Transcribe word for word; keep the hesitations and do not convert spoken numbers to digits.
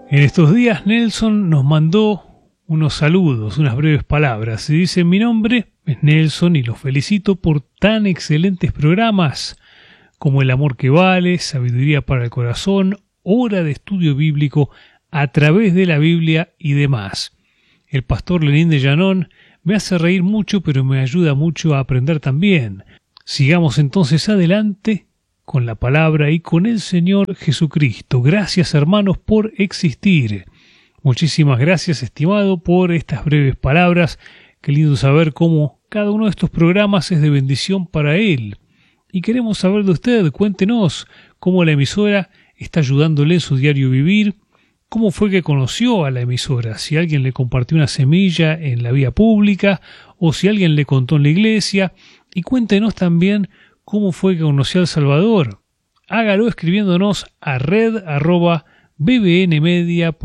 En estos días Nelson nos mandó unos saludos, unas breves palabras. Y dice: mi nombre es Nelson y los felicito por tan excelentes programas como El amor que vale, Sabiduría para el corazón, Hora de estudio bíblico a través de la Biblia y demás. El pastor Lenín de Llanón me hace reír mucho, pero me ayuda mucho a aprender también. Sigamos entonces adelante con la palabra y con el Señor Jesucristo. Gracias, hermanos, por existir. Muchísimas gracias, estimado, por estas breves palabras. Qué lindo saber cómo cada uno de estos programas es de bendición para Él. Y queremos saber de usted. Cuéntenos cómo la emisora está ayudándole en su diario vivir. ¿Cómo fue que conoció a la emisora? Si alguien le compartió una semilla en la vía pública o si alguien le contó en la iglesia. Y cuéntenos también cómo fue que conoció al Salvador. Hágalo escribiéndonos a red arroba bbnmedia punto com.